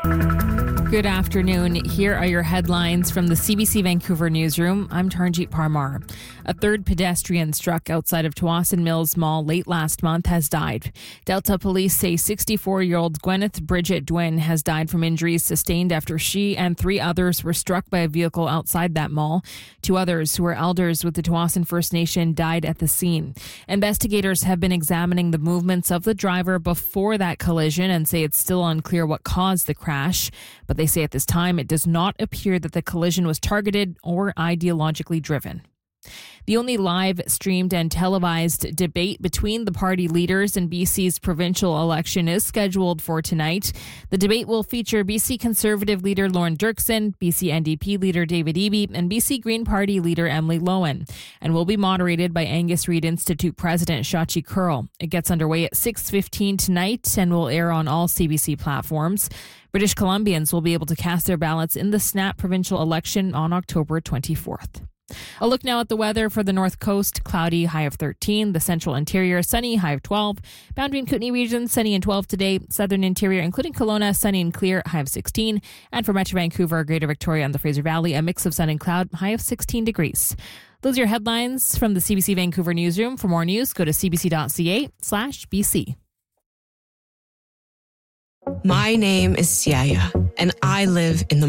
Good afternoon. Here are your headlines from the CBC Vancouver newsroom. I'm Tarnjeet Parmar. A third pedestrian struck outside of Tsawwassen Mills Mall late last month has died. Delta police say 64-year-old Gwyneth Bridget Dwin has died from injuries sustained after she and 3 others were struck by a vehicle outside that mall. 2 others, who were elders with the Tsawwassen First Nation, died at the scene. Investigators have been examining the movements of the driver before that collision and say it's still unclear what caused the crash. But they say at this time it does not appear that the collision was targeted or ideologically driven. The only live streamed and televised debate between the party leaders in BC's provincial election is scheduled for tonight. The debate will feature BC Conservative leader Lorne Dirksen, BC NDP leader David Eby, and BC Green Party leader Emily Lowen, and will be moderated by Angus Reid Institute President Shachi Kurl. It gets underway at 6:15 tonight and will air on all CBC platforms. British Columbians will be able to cast their ballots in the Snap provincial election on October 24th. A look now at the weather for the North Coast. Cloudy, high of 13. The Central Interior, sunny, high of 12. Boundary and Kootenay region, sunny and 12 today. Southern Interior, including Kelowna, sunny and clear, high of 16. And for Metro Vancouver, Greater Victoria and the Fraser Valley, a mix of sun and cloud, high of 16 degrees. Those are your headlines from the CBC Vancouver newsroom. For more news, go to cbc.ca/BC. My name is Siaya, and I live in the